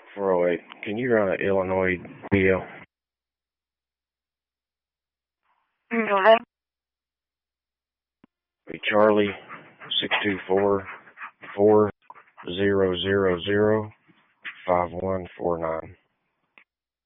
408. Can you run an Illinois deal? Hey, Charlie, 624-4000-5149.